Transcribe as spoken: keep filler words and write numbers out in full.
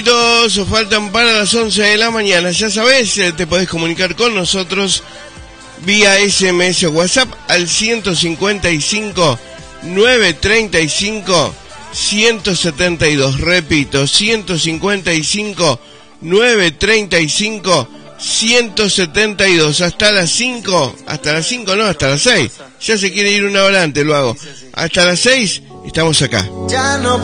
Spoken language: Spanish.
Dos faltan para las once de la mañana. Ya sabes, te podés comunicar con nosotros vía S M S o WhatsApp al ciento cincuenta y cinco, novecientos treinta y cinco, ciento setenta y dos. Repito, ciento cincuenta y cinco, novecientos treinta y cinco, ciento setenta y dos. Hasta las cinco, hasta las cinco no, hasta las seis. Ya se quiere ir una hora antes, lo hago. Hasta las seis estamos acá. Ya no